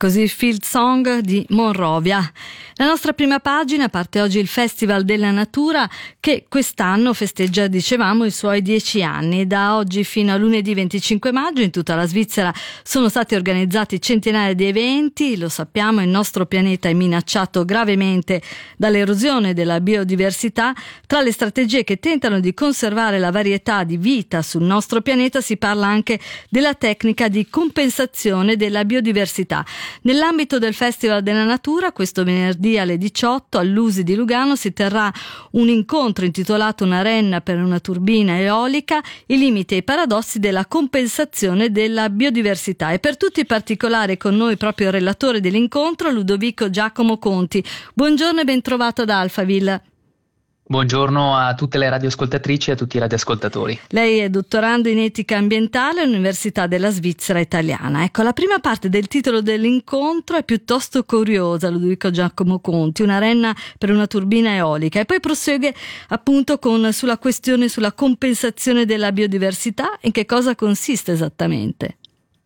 così Field Song di Monrovia. La nostra prima pagina parte oggi il Festival della Natura che quest'anno festeggia, dicevamo, i suoi 10 anni. Da oggi fino a lunedì 25 maggio in tutta la Svizzera sono stati organizzati centinaia di eventi. Lo sappiamo, il nostro pianeta è minacciato gravemente dall'erosione della biodiversità. Tra le strategie che tentano di conservare la varietà di vita sul nostro pianeta si parla anche della tecnica di compensazione della biodiversità. Nell'ambito del Festival della Natura, questo venerdì alle 18 all'Usi di Lugano si terrà un incontro intitolato Una renna per una turbina eolica, i limiti e i paradossi della compensazione della biodiversità. E per tutti i particolari con noi proprio il relatore dell'incontro, Ludovico Giacomo Conti. Buongiorno e ben trovato ad Alphaville. Buongiorno a tutte le radioascoltatrici e a tutti i radioascoltatori. Lei è dottorando in etica ambientale all'Università della Svizzera Italiana. Ecco, la prima parte del titolo dell'incontro è piuttosto curiosa, Ludovico Giacomo Conti, una renna per una turbina eolica, e poi prosegue appunto sulla questione sulla compensazione della biodiversità. In che cosa consiste esattamente?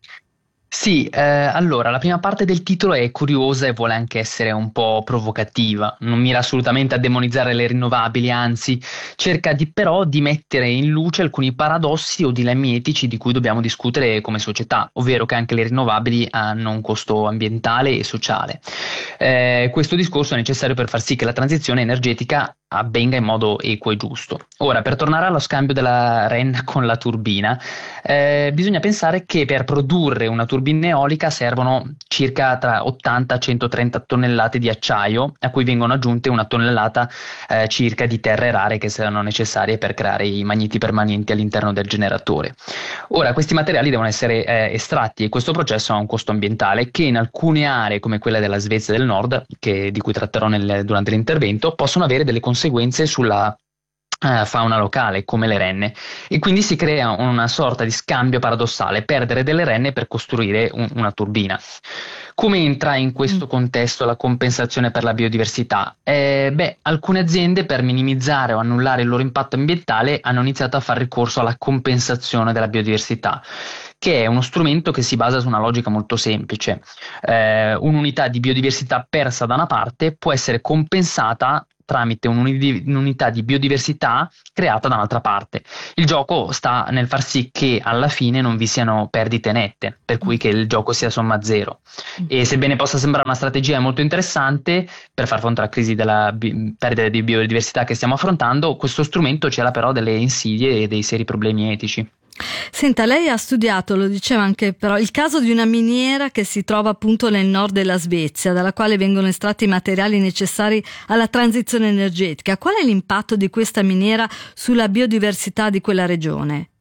Sì, allora la prima parte del titolo è curiosa e vuole anche essere un po' provocativa, non mira assolutamente a demonizzare le rinnovabili, anzi cerca però di mettere in luce alcuni paradossi o dilemmi etici di cui dobbiamo discutere come società, ovvero che anche le rinnovabili hanno un costo ambientale e sociale. Questo discorso è necessario per far sì che la transizione energetica avvenga in modo equo e giusto. Ora, per tornare allo scambio della renna con la turbina, bisogna pensare che per produrre una turbina eolica servono circa tra 80 e 130 tonnellate di acciaio, a cui vengono aggiunte una tonnellata circa di terre rare che saranno necessarie per creare i magneti permanenti all'interno del generatore. Ora, questi materiali devono essere estratti e questo processo ha un costo ambientale che in alcune aree come quella della Svezia del Nord, di cui tratterò durante l'intervento, possono avere delle conseguenze sulla fauna locale come le renne, e quindi si crea una sorta di scambio paradossale: perdere delle renne per costruire una turbina. Come entra in questo contesto la compensazione per la biodiversità? Alcune aziende, per minimizzare o annullare il loro impatto ambientale, hanno iniziato a fare ricorso alla compensazione della biodiversità, che è uno strumento che si basa su una logica molto semplice. Un'unità di biodiversità persa da una parte può essere compensata tramite un'unità di biodiversità creata da un'altra parte. Il gioco sta nel far sì che alla fine non vi siano perdite nette, per cui che il gioco sia somma zero. E sebbene possa sembrare una strategia molto interessante per far fronte alla crisi della perdita di biodiversità che stiamo affrontando, questo strumento c'era però delle insidie e dei seri problemi etici. Senta, lei ha studiato, lo diceva anche però, il caso di una miniera che si trova appunto nel nord della Svezia, dalla quale vengono estratti i materiali necessari alla transizione energetica. Qual è l'impatto di questa miniera sulla biodiversità di quella regione?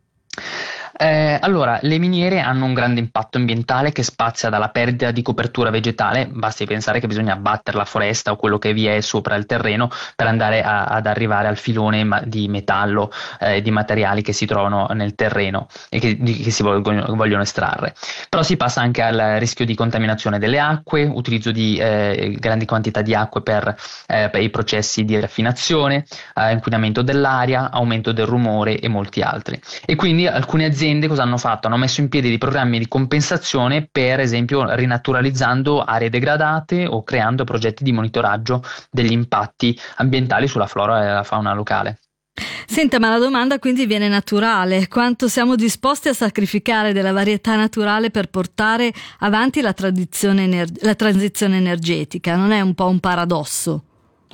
Allora, le miniere hanno un grande impatto ambientale che spazia dalla perdita di copertura vegetale. Basti pensare che bisogna abbattere la foresta o quello che vi è sopra il terreno per andare ad arrivare al filone di metallo, di materiali che si trovano nel terreno e che si vogliono estrarre. Però si passa anche al rischio di contaminazione delle acque, utilizzo di grandi quantità di acque per i processi di raffinazione, inquinamento dell'aria, aumento del rumore e molti altri. E quindi alcune aziende cosa hanno fatto? Hanno messo in piedi dei programmi di compensazione, per esempio rinaturalizzando aree degradate o creando progetti di monitoraggio degli impatti ambientali sulla flora e la fauna locale. Senta, ma la domanda quindi viene naturale: quanto siamo disposti a sacrificare della varietà naturale per portare avanti la transizione energetica? Non è un po' un paradosso?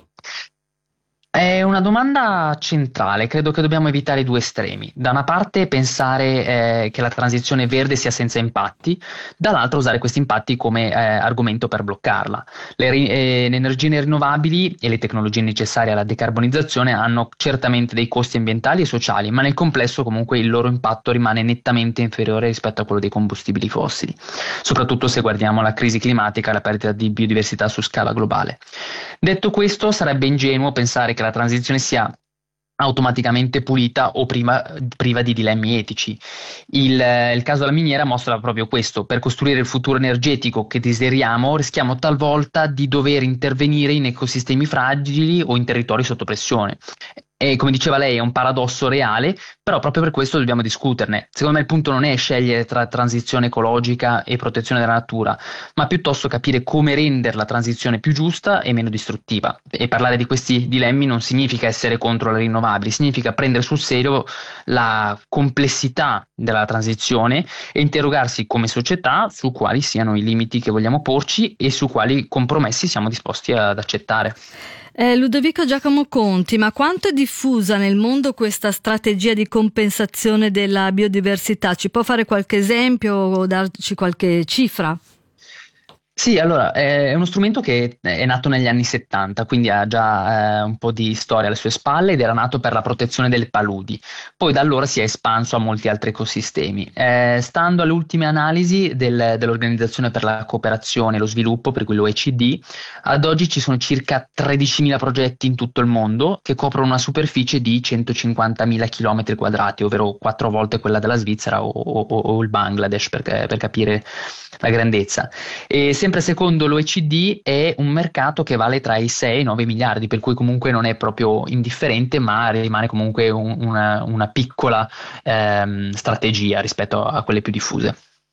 È una domanda centrale. Credo che dobbiamo evitare due estremi: da una parte pensare che la transizione verde sia senza impatti, dall'altra usare questi impatti come argomento per bloccarla. Le energie rinnovabili e le tecnologie necessarie alla decarbonizzazione hanno certamente dei costi ambientali e sociali, ma nel complesso comunque il loro impatto rimane nettamente inferiore rispetto a quello dei combustibili fossili, soprattutto se guardiamo la crisi climatica e la perdita di biodiversità su scala globale. Detto questo, sarebbe ingenuo pensare che la transizione sia automaticamente pulita o priva di dilemmi etici. Il caso della miniera mostra proprio questo: per costruire il futuro energetico che desideriamo rischiamo talvolta di dover intervenire in ecosistemi fragili o in territori sotto pressione. E come diceva lei, è un paradosso reale, però proprio per questo dobbiamo discuterne. Secondo me il punto non è scegliere tra transizione ecologica e protezione della natura, ma piuttosto capire come rendere la transizione più giusta e meno distruttiva. E parlare di questi dilemmi non significa essere contro le rinnovabili, significa prendere sul serio la complessità della transizione e interrogarsi come società su quali siano i limiti che vogliamo porci e su quali compromessi siamo disposti ad accettare. Ludovico Giacomo Conti, ma quanto è diffusa nel mondo questa strategia di compensazione della biodiversità? Ci può fare qualche esempio o darci qualche cifra? Sì, allora è uno strumento che è nato negli anni 70, quindi ha già un po' di storia alle sue spalle ed era nato per la protezione delle paludi. Poi da allora si è espanso a molti altri ecosistemi. Stando alle ultime analisi dell'Organizzazione per la Cooperazione e lo Sviluppo, per cui l'OECD, ad oggi ci sono circa 13.000 progetti in tutto il mondo che coprono una superficie di 150.000 km quadrati, ovvero 4 volte quella della Svizzera o il Bangladesh per capire la grandezza. E sempre secondo l'OECD è un mercato che vale tra i 6 e i 9 miliardi, per cui comunque non è proprio indifferente, ma rimane comunque una piccola strategia rispetto a quelle più diffuse.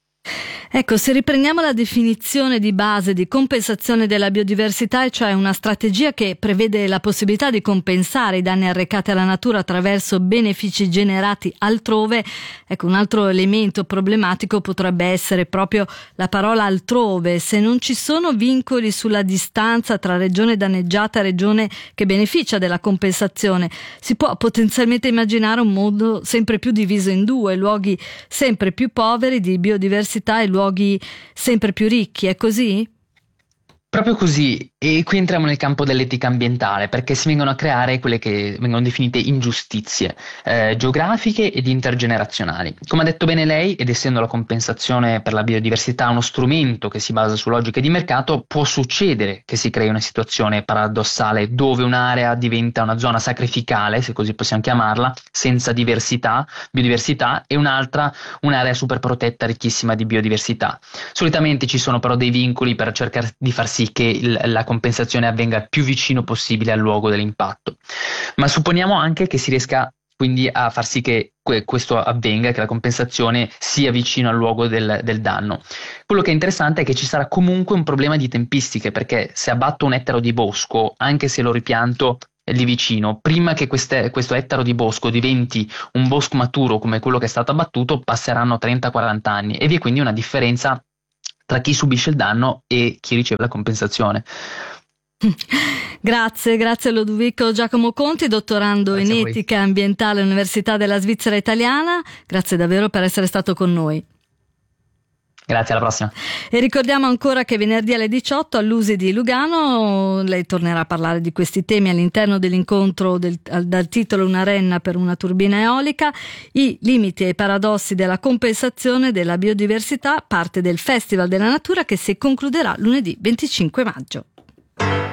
Ecco, se riprendiamo la definizione di base di compensazione della biodiversità, e cioè una strategia che prevede la possibilità di compensare i danni arrecati alla natura attraverso benefici generati altrove, ecco, un altro elemento problematico potrebbe essere proprio la parola altrove. Se non ci sono vincoli sulla distanza tra regione danneggiata e regione che beneficia della compensazione, si può potenzialmente immaginare un mondo sempre più diviso in due, luoghi sempre più poveri di biodiversità e luoghi sempre più ricchi, è così? Proprio così, e qui entriamo nel campo dell'etica ambientale, perché si vengono a creare quelle che vengono definite ingiustizie geografiche ed intergenerazionali. Come ha detto bene lei, ed essendo la compensazione per la biodiversità uno strumento che si basa su logiche di mercato, può succedere che si crei una situazione paradossale dove un'area diventa una zona sacrificale, se così possiamo chiamarla, senza biodiversità, e un'altra un'area super protetta, ricchissima di biodiversità. Solitamente ci sono però dei vincoli per cercare di far sì che la compensazione avvenga il più vicino possibile al luogo dell'impatto. Ma supponiamo anche che si riesca quindi a far sì che questo avvenga, che la compensazione sia vicino al luogo del danno. Quello che è interessante è che ci sarà comunque un problema di tempistiche, perché se abbatto un ettaro di bosco, anche se lo ripianto lì vicino, prima che questo ettaro di bosco diventi un bosco maturo come quello che è stato abbattuto, passeranno 30-40 anni e vi è quindi una differenza tra chi subisce il danno e chi riceve la compensazione. Grazie a Ludovico Giacomo Conti, dottorando in etica ambientale all'Università della Svizzera Italiana. Grazie davvero per essere stato con noi. Grazie, alla prossima. E ricordiamo ancora che venerdì alle 18 all'USI di Lugano lei tornerà a parlare di questi temi all'interno dell'incontro dal titolo Una renna per una turbina eolica, i limiti e i paradossi della compensazione della biodiversità, parte del Festival della Natura che si concluderà lunedì 25 maggio.